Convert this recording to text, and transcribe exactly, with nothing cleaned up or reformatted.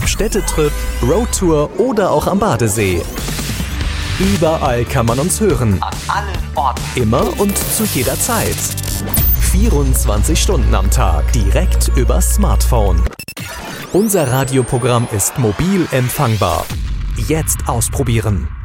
Ob Städtetrip, Roadtour oder auch am Badesee. Überall kann man uns hören. An allen Orten. Immer und zu jeder Zeit. vierundzwanzig Stunden am Tag. Direkt übers Smartphone. Unser Radioprogramm ist mobil empfangbar. Jetzt ausprobieren.